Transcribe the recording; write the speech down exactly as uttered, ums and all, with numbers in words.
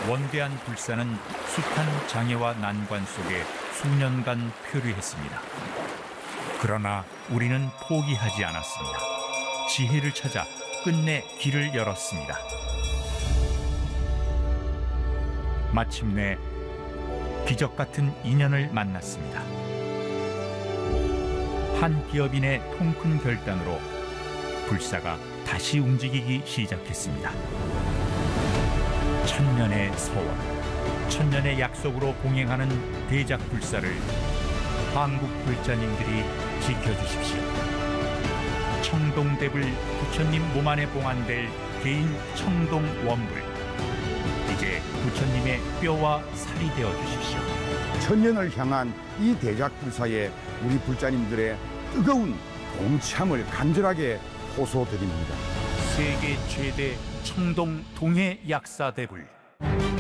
원대한 불사는 숱한 장애와 난관 속에 수년간 표류했습니다. 그러나 우리는 포기하지 않았습니다. 지혜를 찾아 끝내 길을 열었습니다. 마침내 기적 같은 인연을 만났습니다. 한 기업인의 통큰 결단으로 불사가 다시 움직이기 시작했습니다. 천년의 서원, 천년의 약속으로 봉행하는 대작 불사를 한국 불자님들이 지켜주십시오. 청동대불 부처님 몸 안에 봉안될 개인 청동 원불, 이제 부처님의 뼈와 살이 되어 주십시오. 천년을 향한 이 대작 불사에 우리 불자님들의 뜨거운 동참을 간절하게 호소드립니다. 세계 최대 청동 동해 약사대불.